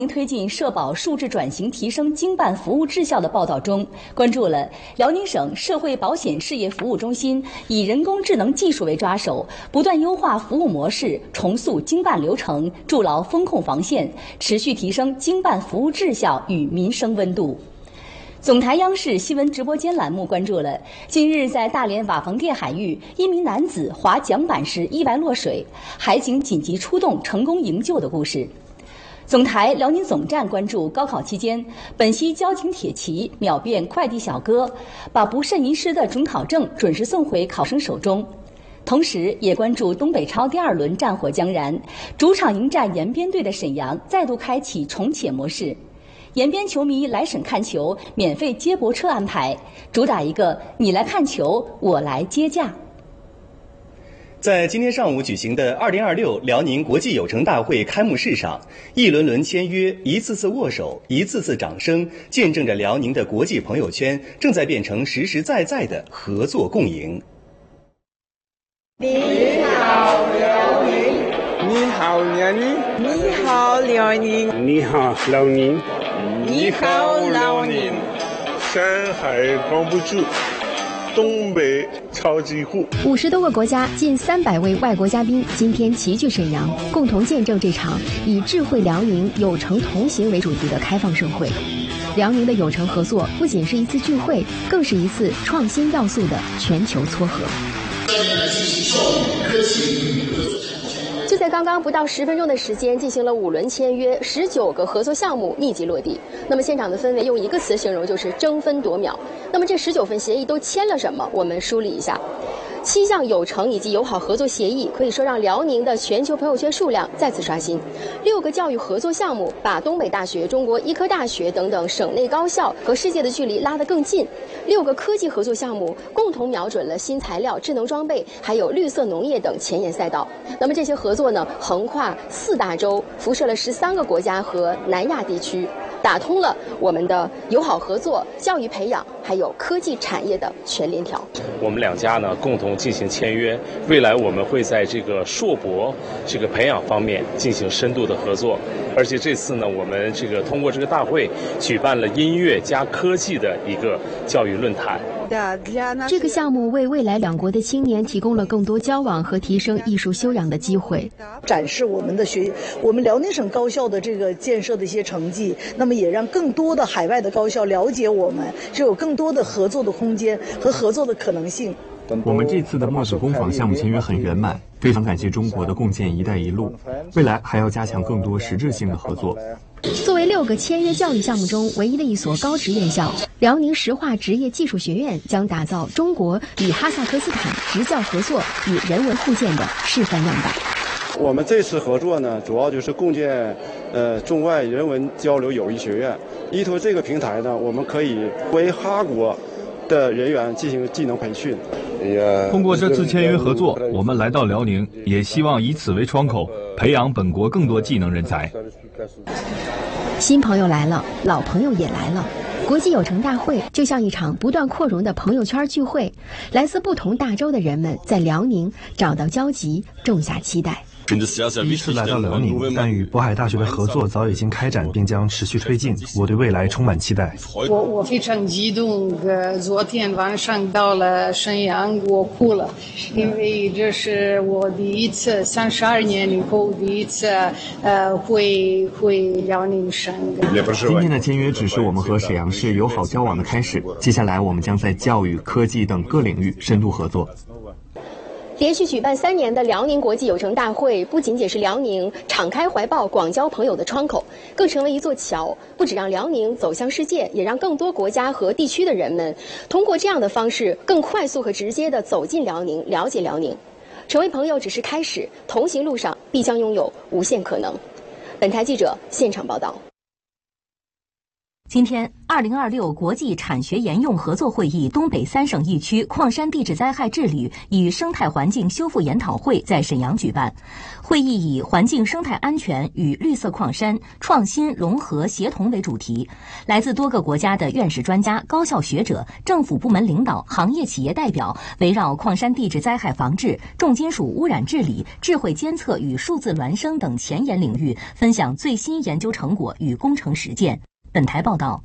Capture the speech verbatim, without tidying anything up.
推进社保数字转型提升经办服务质效的报道中，关注了辽宁省社会保险事业服务中心以人工智能技术为抓手，不断优化服务模式，重塑经办流程，筑牢风控防线，持续提升经办服务质效与民生温度。总台央视新闻直播间栏目关注了近日在大连瓦房店海域，一名男子滑桨板时意外落水，海警紧急出动成功营救的故事。总台辽宁总站关注高考期间，本溪交警铁骑秒变快递小哥，把不慎遗失的准考证准时送回考生手中。同时也关注东北超第二轮战火将燃，主场迎战延边队的沈阳再度开启重启模式。延边球迷来省看球，免费接驳车安排，主打一个你来看球，我来接驾。 在今天上午举行的二零二六辽宁国际友城大会开幕式上，一轮轮签约，一次次握手，一次次掌声，见证着辽宁的国际朋友圈正在变成实实在在的合作共赢。 你好，辽宁！ 你好，辽宁！ 你好，辽宁！ 你好，辽宁！ 你好，辽宁！ 山海关不住。东北超级户， 五十多个国家，近三百位外国嘉宾今天齐聚沈阳，共同见证这场以智慧辽宁、友城同行为主题的开放盛会。辽宁的友城合作不仅是一次聚会，更是一次创新要素的全球撮合。就在刚刚不到十分钟的时间，进行了五轮签约，十九个合作项目密集落地。那么现场的氛围用一个词形容，就是争分夺秒。那么这十九份协议都签了什么？我们梳理一下。七项友城以及友好合作协议，可以说让辽宁的全球朋友圈数量再次刷新。六个教育合作项目，把东北大学、中国医科大学等等省内高校和世界的距离拉得更近。六个科技合作项目，共同瞄准了新材料、智能装备，还有绿色农业等前沿赛道。那么这些合作呢，横跨四大洲，辐射了十三个国家和南亚地区，打通了我们的友好合作、教育培养还有科技产业的全链条。 我们两家呢共同进行签约，未来我们会在这个硕博这个培养方面进行深度的合作。而且这次呢，我们这个通过这个大会举办了音乐加科技的一个教育论坛。 这个项目为未来两国的青年提供了更多交往和提升艺术修养的机会， 展示我们的学我们辽宁省高校的这个建设的一些成绩，那么也让更多的海外的高校了解我们，就有更多的合作的空间和合作的可能性。 我们这次的墨水工坊项目签约很圆满，非常感谢中国的共建“一带一路”，未来还要加强更多实质性的合作。 作为六个签约教育项目中唯一的一所高职院校，辽宁石化职业技术学院将打造中国与哈萨克斯坦职教合作与人文互鉴的示范样板。 我们这次合作呢，主要就是共建呃中外人文交流友谊学院。依托这个平台呢，我们可以为哈国的人员进行技能培训。 通过这次签约合作，我们来到辽宁，也希望以此为窗口，培养本国更多技能人才。 新朋友来了，老朋友也来了。国际友城大会就像一场不断扩容的朋友圈聚会，来自不同大洲的人们在辽宁找到交集，种下期待。 第一次来到辽宁，但与渤海大学的合作早已经开展，并将持续推进。我对未来充满期待。 我我非常激动，呃，昨天晚上到了沈阳，我哭了，因为这是我第一次，三十二年以后第一次，呃，回回辽宁省。 今天的签约只是我们和沈阳市友好交往的开始，接下来我们将在教育、科技等各领域深度合作。 连续举办三年的辽宁国际友城大会，不仅仅是辽宁敞开怀抱、广交朋友的窗口，更成为一座桥，不只让辽宁走向世界，也让更多国家和地区的人们通过这样的方式，更快速和直接地走进辽宁，了解辽宁。成为朋友只是开始，同行路上必将拥有无限可能。本台记者现场报道。 今天，二零二六国际产学研用合作会议东北三省一区矿山地质灾害治理与生态环境修复研讨会在沈阳举办。会议以环境生态安全与绿色矿山创新融合协同为主题，来自多个国家的院士专家、高校学者、政府部门领导、行业企业代表，围绕矿山地质灾害防治、重金属污染治理、智慧监测与数字孪生等前沿领域，分享最新研究成果与工程实践。本台报道。